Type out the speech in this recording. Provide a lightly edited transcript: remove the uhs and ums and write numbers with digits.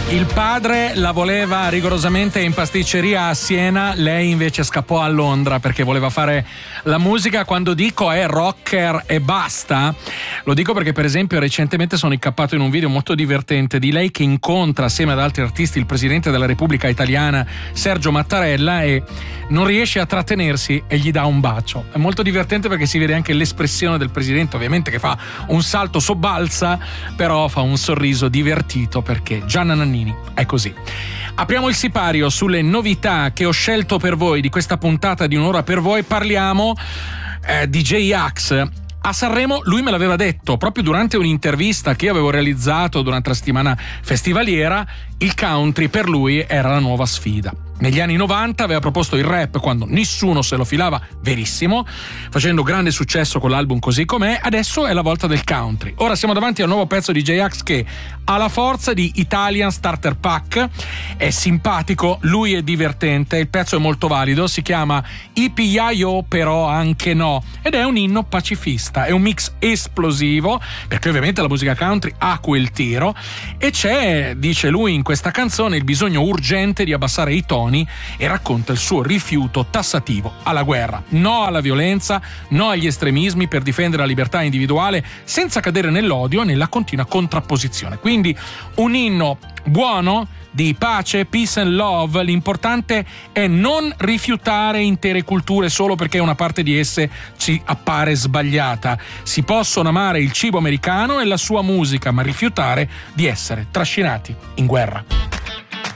Il padre la voleva rigorosamente in pasticceria a Siena, lei invece scappò a Londra perché voleva fare la musica. Quando dico è rocker e basta, lo dico perché per esempio recentemente sono incappato in un video molto divertente di lei che incontra assieme ad altri artisti il presidente della Repubblica Italiana Sergio Mattarella e non riesce a trattenersi e gli dà un bacio. È molto divertente perché si vede anche l'espressione del presidente, ovviamente che fa un salto sobbalza, però fa un sorriso divertito perché Gianna Nannini è così. Apriamo il sipario sulle novità che ho scelto per voi di questa puntata di Un'ora per voi. Parliamo di J-Ax. A Sanremo lui me l'aveva detto proprio durante un'intervista che io avevo realizzato durante la settimana festivaliera. Il country per lui era la nuova sfida. Negli anni 90 aveva proposto il rap quando nessuno se lo filava, verissimo, facendo grande successo con l'album Così Com'è. Adesso è la volta del country. Ora siamo davanti a un nuovo pezzo di J-Ax che ha la forza di Italian Starter Pack, è simpatico, lui è divertente, il pezzo è molto valido, si chiama Ipiaio però anche no ed è un inno pacifista, è un mix esplosivo perché ovviamente la musica country ha quel tiro e c'è, dice lui in questa canzone, il bisogno urgente di abbassare i toni e racconta il suo rifiuto tassativo alla guerra. No alla violenza, no agli estremismi per difendere la libertà individuale senza cadere nell'odio e nella continua contrapposizione. Quindi un inno buono di pace, peace and love. L'importante è non rifiutare intere culture solo perché una parte di esse ci appare sbagliata. Si possono amare il cibo americano e la sua musica, ma rifiutare di essere trascinati in guerra.